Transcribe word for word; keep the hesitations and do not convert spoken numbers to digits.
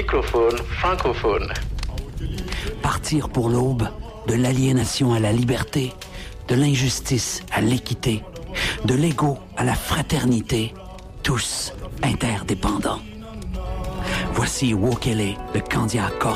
microphone francophone. Partir pour l'aube, de l'aliénation à la liberté, de l'injustice à l'équité, de l'ego à la fraternité, tous interdépendants. Voici Wokele, le Candia Corée.